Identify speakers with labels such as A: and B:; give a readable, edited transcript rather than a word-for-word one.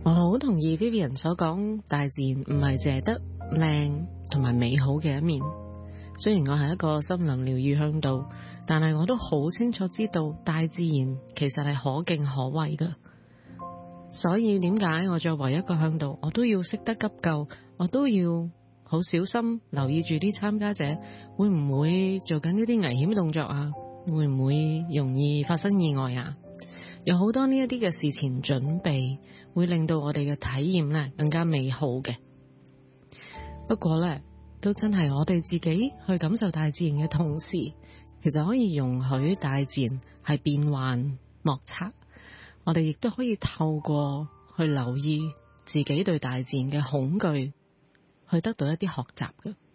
A: 我好同意 Vivian 所講，大自然唔係淨係得靚同埋美好嘅一面。雖然我係一個森林療癒向導，但係我都好清楚知道大自然其實係可敬可畏㗎。所以點解我作為一個向導，我都要識得急救，我都要好小心留意住啲參加者會唔會做緊一啲危險動作啊，會唔會容易發生意外啊。有好多呢一啲嘅事前準備，會令到我哋嘅體驗咧更加美好嘅。不過咧，都真係我哋自己去感受大自然嘅同時，其實可以容許大自然係變幻莫測。我哋亦都可以透過去留意自己對大自然嘅恐懼，去得到一啲學習嘅。